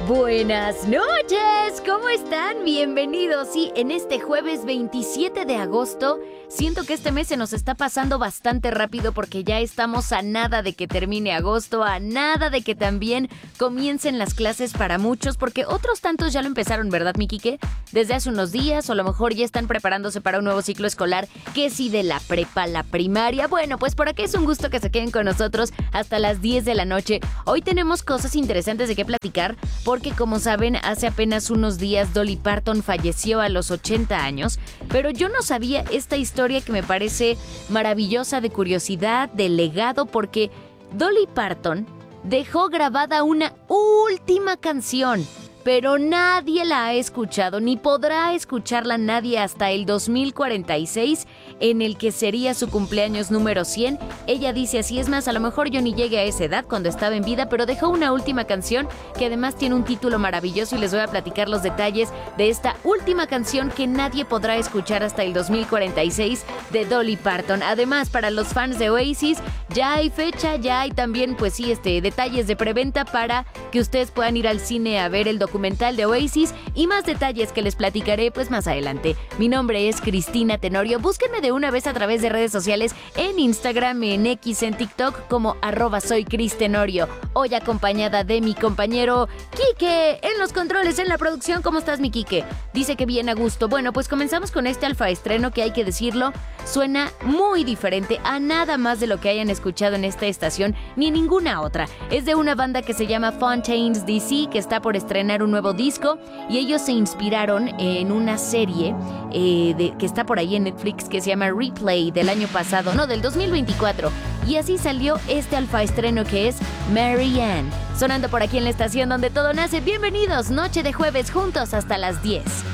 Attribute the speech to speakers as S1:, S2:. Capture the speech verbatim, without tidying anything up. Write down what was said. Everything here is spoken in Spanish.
S1: Buenas noches, ¿cómo están? Bienvenidos. Sí, en este jueves veintisiete de agosto, siento que este mes se nos está pasando bastante rápido porque ya estamos a nada de que termine agosto, a nada de que también comiencen las clases para muchos, porque otros tantos ya lo empezaron, ¿verdad, mi Quique? Desde hace unos días, o a lo mejor ya están preparándose para un nuevo ciclo escolar, que si de la prepa a la primaria. Bueno, pues por aquí es un gusto que se queden con nosotros hasta las diez de la noche. Hoy tenemos cosas interesantes de qué platicar, porque como saben, hace apenas unos días Dolly Parton falleció a los ochenta años, pero yo no sabía esta historia que me parece maravillosa, de curiosidad, de legado, porque Dolly Parton dejó grabada una última canción, pero nadie la ha escuchado, ni podrá escucharla nadie hasta el dos mil cuarenta y seis, en el que sería su cumpleaños número cien. Ella dice así, es más, a lo mejor yo ni llegué a esa edad cuando estaba en vida, pero dejó una última canción que además tiene un título maravilloso y les voy a platicar los detalles de esta última canción que nadie podrá escuchar hasta el dos mil cuarenta y seis de Dolly Parton. Además, para los fans de Oasis, ya hay fecha, ya hay también, pues sí, este, detalles de preventa para que ustedes puedan ir al cine a ver el documental documental de Oasis y más detalles que les platicaré pues más adelante. Mi nombre es Cristina Tenorio. Búsquenme de una vez a través de redes sociales, en Instagram, en X, en TikTok como arroba soy Cris Tenorio. Hoy acompañada de mi compañero Quique en los controles, en la producción. ¿Cómo estás, mi Quique? Dice que bien a gusto. Bueno, pues comenzamos con este alfa estreno que hay que decirlo, suena muy diferente a nada más de lo que hayan escuchado en esta estación ni en ninguna otra. Es de una banda que se llama Fontaines D C, que está por estrenar un nuevo disco, y ellos se inspiraron en una serie eh, de, que está por ahí en Netflix, que se llama Replay, del año pasado, no, del dos mil veinticuatro, y así salió este alfa estreno que es Mary Ann, sonando por aquí en la estación donde todo nace. Bienvenidos, noche de jueves juntos hasta las diez.